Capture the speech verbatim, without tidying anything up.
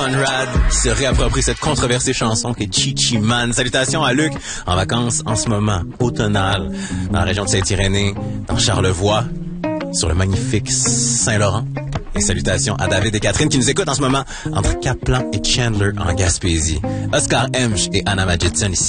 Conrad qui se réapproprie cette controversée chanson qui est Chi-Chi Man. Salutations à Luc, en vacances en ce moment, automnale, dans la région de Saint-Irénée, dans Charlevoix, sur le magnifique Saint-Laurent. Et salutations à David et Catherine qui nous écoutent en ce moment entre Caplan et Chandler en Gaspésie. Oscar Hemsch et Anna Madjidson ici.